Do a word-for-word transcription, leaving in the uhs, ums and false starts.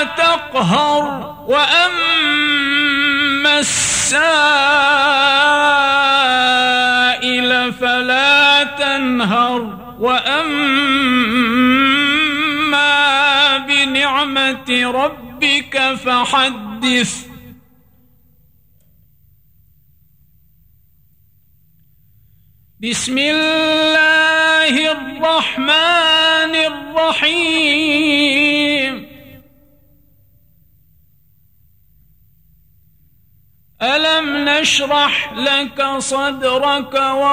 تقهر وأما السائل فلا تنهر وأما بنعمة ربك فحدث. بسم الله الرحمن الرحيم. ألم نشرح لك صدرك